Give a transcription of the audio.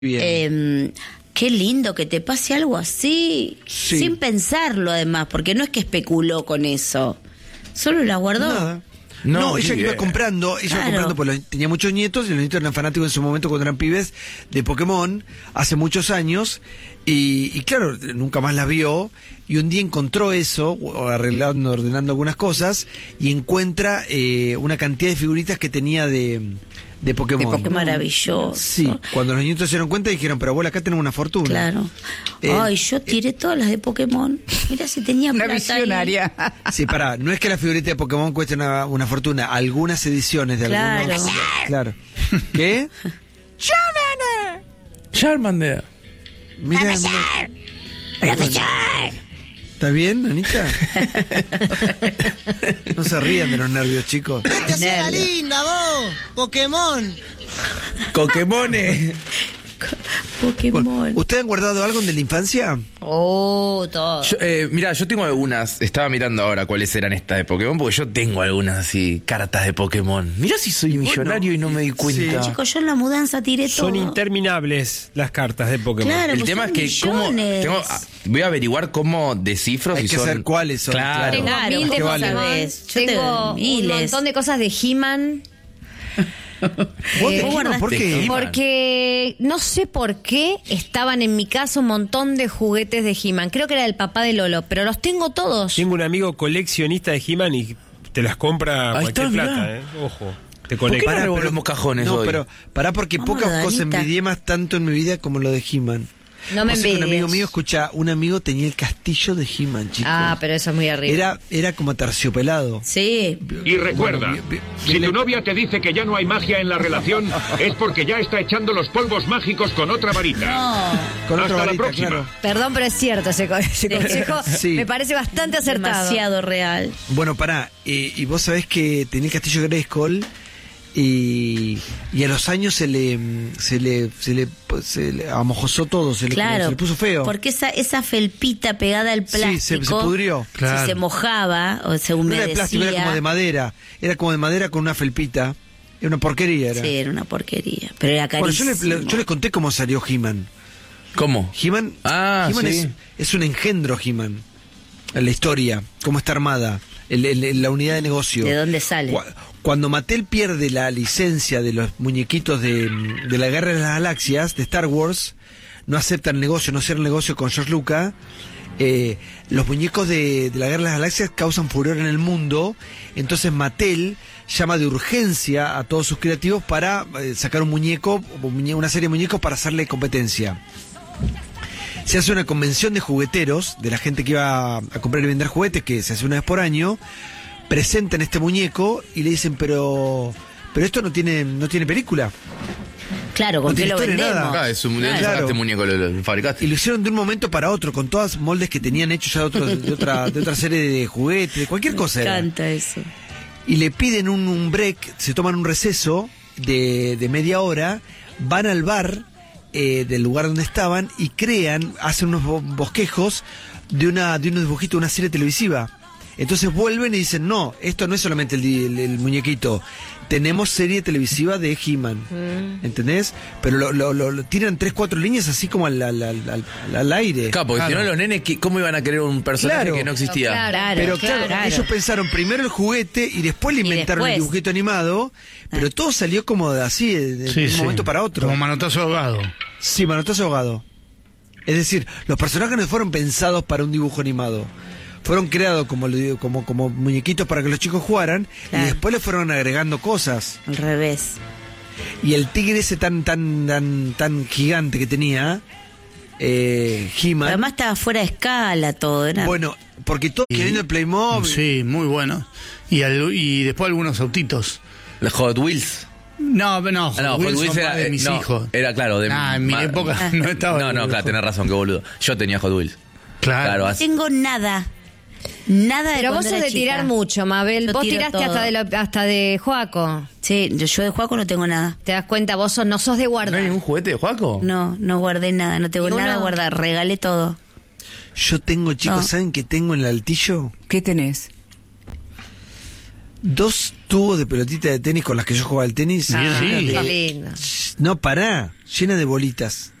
Bien. Qué lindo que te pase algo así, Sí. sin pensarlo además, porque no es que especuló con eso, solo la guardó. Nada. No, No, ella sí, iba comprando, porque tenía muchos nietos, y los nietos eran fanáticos en su momento cuando eran pibes de Pokémon, hace muchos años, y claro, nunca más la vio, y un día encontró eso, ordenando algunas cosas, y encuentra una cantidad de figuritas que tenía de Pokémon. Qué maravilloso. Sí, cuando los nietos se dieron cuenta dijeron, pero abuela, acá tenemos una fortuna. Claro. Ay, yo tiré todas las de Pokémon. Mira si tenía Una plata visionaria. Sí, pará, no es que la figurita de Pokémon cueste una fortuna, algunas ediciones de Claro. algunos. Claro. ¿Qué? Charmander. Mira, ¿está bien, Anita? No se rían de los nervios, chicos. ¡Que sea Nervio. linda, vos! ¡Pokémon! Coquemones. Pokémon. Bueno, ¿ustedes han guardado algo de la infancia? Oh, todo. Mira, yo tengo algunas. Estaba mirando ahora cuáles eran estas de Pokémon, porque yo tengo algunas así, cartas de Pokémon. Mirá si soy millonario y no me di cuenta. Chicos, yo en la mudanza tiré todo. Son interminables las cartas de Pokémon. Claro. El pues tema es son que millones. voy a averiguar cómo descifro Hay si que son. saber cuáles son. Claro. Tengo Claro, mil de ¿qué vale? Pokémon, Sabes, yo tengo un miles. montón de cosas de He-Man. ¿Vos de ¿Vos He-Man? guardaste? ¿Por qué? He-Man. Porque no sé por qué estaban en mi casa un montón de juguetes de He-Man. Creo que era del papá de Lolo, pero los tengo todos. Tengo un amigo coleccionista de He-Man y te las compra a Ahí cualquier está, plata, mirá. Ojo, te ¿Por qué conecta. no revolvemos cajones No, hoy? pero pará, porque Vamos, pocas cosas Danita. envidié más tanto en mi vida como lo de He-Man. No me Vos sabés que un envidies. amigo mío, escucha, un amigo tenía el castillo de He-Man, chicos. Ah, pero eso es muy arriba. Era como terciopelado. Sí. Y recuerda, Bueno, si tu novia te dice que ya no hay magia en la relación, es porque ya está echando los polvos mágicos con otra varita. Con Hasta otra la varita, próxima. claro. Perdón, pero es cierto ese consejo. Sí. Me parece bastante acertado. Demasiado real. Bueno, pará, y vos sabés que tenía el castillo de Grayskull y a los años se le amojosó todo, se Claro. le puso feo. Porque esa felpita pegada al Sí, plástico. se pudrió. Si se mojaba o se No era humedecía. de plástico, era como de madera. Era como de madera con una felpita. Era una porquería. Era. Sí, era una porquería. Pero era Bueno, carísimo. yo les conté cómo salió He-Man. ¿Cómo? He-Man, Ah, He-Man sí. es un engendro, He-Man. En la historia, cómo está armada, la unidad de negocio. ¿De dónde sale? Cuando Mattel pierde la licencia de los muñequitos de la Guerra de las Galaxias, de Star Wars, no aceptan el negocio, no cierran el negocio con George Lucas, los muñecos de la Guerra de las Galaxias causan furor en el mundo, entonces Mattel llama de urgencia a todos sus creativos para sacar un muñeco, una serie de muñecos para hacerle competencia. Se hace una convención de jugueteros, de la gente que iba a comprar y vender juguetes, que se hace una vez por año, presentan este muñeco y le dicen, pero esto no tiene película. Claro, ¿con No qué tiene lo historia, vendemos? nada. Ah, es un Claro. sacaste muñeco, lo fabricaste. Y lo hicieron de un momento para otro, con todas moldes que tenían hechos ya de otra serie de juguetes, de cualquier cosa Me era. encanta eso. Y le piden un break, se toman un receso de media hora, van al bar del lugar donde estaban y hacen unos bosquejos de unos dibujitos de una serie televisiva. Entonces vuelven y dicen, no, esto no es solamente el muñequito, tenemos serie televisiva de He-Man, ¿entendés? Pero lo tiran 3-4 líneas así como al aire. Claro, porque si no los nenes, ¿cómo iban a querer un personaje Claro. que no existía? Claro. Pero claro, ellos pensaron primero el juguete y después le Y inventaron el después. dibujito animado, pero todo salió como de así, de un momento para otro. Como manotazo ahogado. Sí, manotazo ahogado. Es decir, los personajes no fueron pensados para un dibujo animado. Fueron creados como muñequitos para que los chicos jugaran Claro. y después le fueron agregando cosas. Al revés. Y el tigre ese tan gigante que tenía, He-Man. Además estaba fuera de escala todo. Era... Bueno, porque todos queriendo el Playmobil. Sí, muy bueno. Y después algunos autitos. Los Hot Wheels. No, Ah, no, Hot Wheels Wheels son era de mis no, hijos. Era claro, En mi época no estaba. No, claro, tenés razón, qué boludo. Yo tenía Hot Wheels. Claro. No así. tengo nada. Nada de Pero vos cuando sos era de tirar chica. mucho, Mabel. Yo Vos tiro tiraste todo. hasta de Joaco. Sí, yo de Juaco no tengo nada. ¿Te das cuenta? Vos no sos de ¿No guardar. hay ningún juguete de Juaco? No guardé nada, no tengo ¿Y nada uno? guardar, regalé todo. Yo tengo, chicos, No. ¿saben qué tengo en el altillo? ¿Qué tenés? 2 tubos de pelotita de tenis con las que yo jugaba al tenis. Sí. Qué lindo. No, pará, llena de bolitas.